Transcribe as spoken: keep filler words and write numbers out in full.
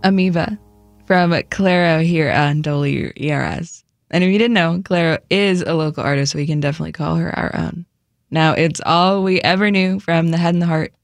Amoeba from Claro here on W E R S. And if you didn't know, Claro is a local artist, so we can definitely call her our own. Now, it's all we ever knew from The Head and the Heart